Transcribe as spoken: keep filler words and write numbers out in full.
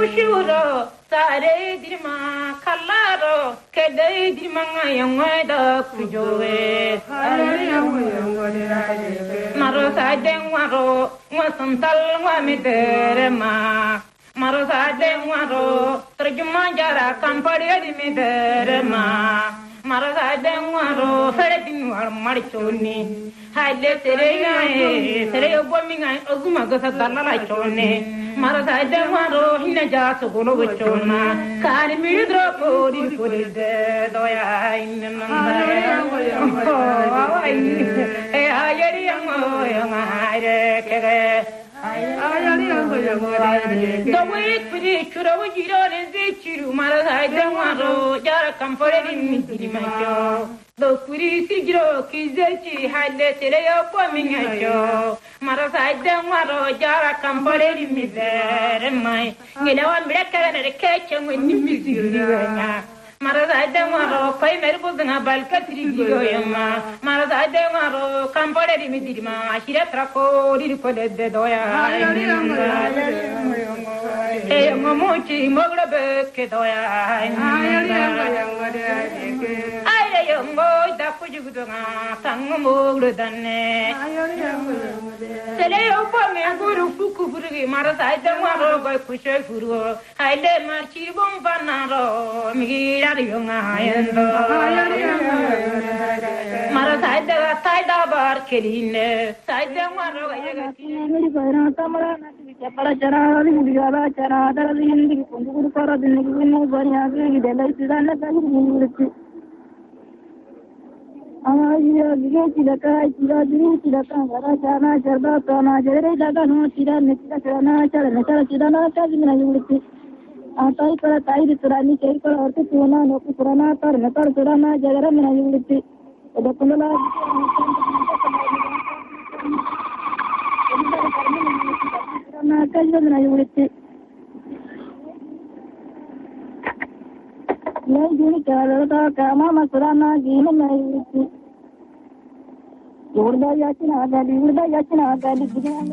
Shuro, Sare Dima, Kalaro, Kede Dimanga, Yamada, Pujoe, Marosa Denwaro, Wasantal Wamiterema, Marosa Denwaro, Trajumajara, Campari Miterema. Marasa denwaro feredin war marichoni haile tere tere bominga oguma gasa dalala chone marasa denwaro hinna ja sogolo chona kari midro pori pori de doya inna e ayeri yango yangare kege the way pretty chura wujiro and chiru marasa denwaro jara kampore ni macho do kuri sigro kizechi hade teleyo pomingacho marasa denwaro jara kampore ni mizere mai ngelawa mleka na keche ngini mizirina marasa denwaro pai merbo danga balka trigiyo yama marasa denwaro kampore ni mizirima ashira trako ri ko de doya e momochi mogro be doya ay yongo da kujugudanga tango mogro danne sele yo po me guru fuku furugi marasa denwaro go kushe furu haile marchi bom banaro mi yonga yendo marasa de taida bar keline taida waro ga yagati मेरी बहना तमरा नाची के पड़ा चरा दिन दिगाला चरा दर दिन दिन कुंदुर कर दिन दिन बढ़िया के देले सिदान तक मिलती हमारी ये चिलका चिरा दिन चिलका गरा चना चरदा तना जरे दादा नो चिरा निचला चना चर नचर चिदाना का दिन मिलती आताई पर ताई रितरानी के पर और तुना नो पुराना तर नतर चराना जगरा मिलती तो Kundla na kaji na yuriti ne jini kala ta kama masrana gina na yuriti urda yachina gali urda yachina gali